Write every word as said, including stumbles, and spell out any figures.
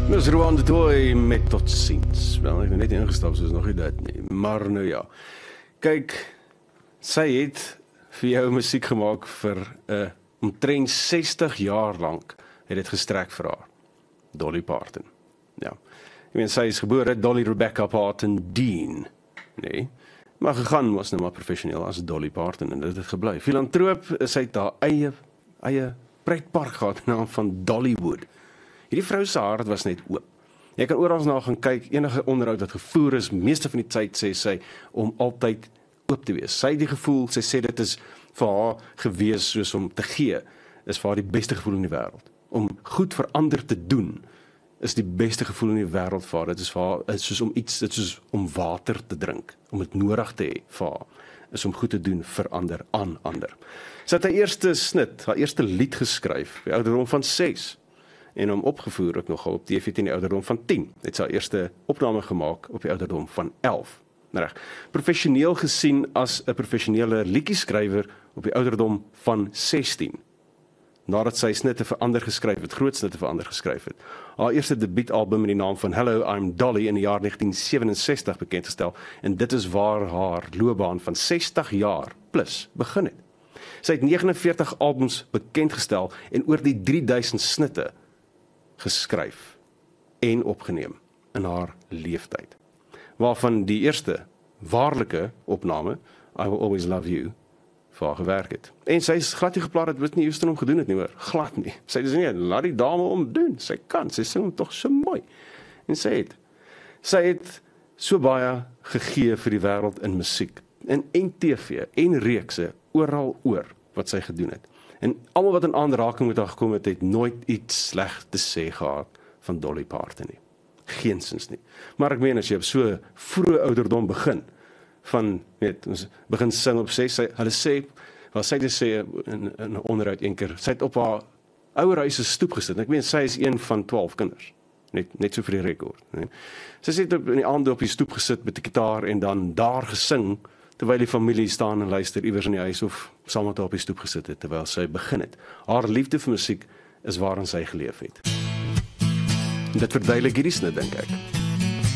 Dis Roan de Tooi met tot ziens. Wel, ek het net ingestap, so is nog nie dit nie. Maar nou ja. Kyk, sy het vir jou musiek gemaak vir 'n uh, omtrent sestig jaar lank het dit gestrek vir haar. Dolly Parton. Ja. Ek meen, sy is gebore Dolly Rebecca Parton Dean. Nee. Maar gegaan was nou maar professioneel as Dolly Parton en dit het gebly. Filantroop is hy haar eie eie pretpark gehad in naam van Dollywood. Hierdie vrou se hart was net oop. Jy kan oral na gaan kyk, enige onderhoud wat gevoer is, meeste van die tyd sê sy om altyd oop te wees. Sy het die gevoel, sy sê dit is vir haar gewees soos om te gee, is vir haar die beste gevoel in die wêreld. Om goed vir ander te doen is die beste gevoel in die wêreld vir haar. Dit is vir haar is soos om iets, dit is soos om water te drink, om dit nodig te hê vir haar, is om goed te doen vir ander aan ander. Sy het haar eerste snit, haar eerste lied geskryf, by ouderdom van ses. En hom opgevoer ook nogal op T V teen die ouderdom van tien. Het sy eerste opname gemaak op die ouderdom van elf. Reg. Professioneel gesien as 'n professionele liedjieskrywer op die ouderdom van sestien. Nadat sy snitte vir ander geskryf het, groot snitte vir ander geskryf het. Haar eerste debuutalbum met die naam van Hello, I'm Dolly in die jaar negentien sewenensestig bekendgestel en dit is waar haar loopbaan van sestig jaar plus begin het. Sy het negenenveertig albums bekendgestel en oor die drie duisend snitte geskryf en opgeneem in haar leeftyd. Waarvan die eerste waarlike opname, I Will Always Love You, vir haar gewerk het. En sy is glad nie geplaat dat Whitney Houston hom gedoen het nie hoor, glad nie. Sy het nie, laat die dame hom doen, sy kan, sy sing hom tog so mooi. En sy het, sy het so baie gegee vir die wêreld in musiek, in en T V, en reekse, oral oor wat sy gedoen het. En almal wat in aanraking met haar gekom het, het nooit iets sleg te sê gehad van Dolly Parton nie. Geensins nie. Maar ek meen, as jy op so vroeë ouderdom begin, van, weet, ons begin sing op ses, sy, hulle sê, wat sy het sê in, in 'n onderhoud een keer, sy het op haar ouer huis se stoep gesit, ek meen, sy is een van twaalf kinders, net, net so vir die rekord. Nee. Sy het op, in die aande op die stoep gesit met die gitaar en dan daar gesing, terwyl die familie staan en luister iewers in die huis of saam met haar op die stoep gesit het, terwyl sy begin het. Haar liefde vir musiek is waarin sy geleef het. En dit verduidelik hierdie snit, dink ek.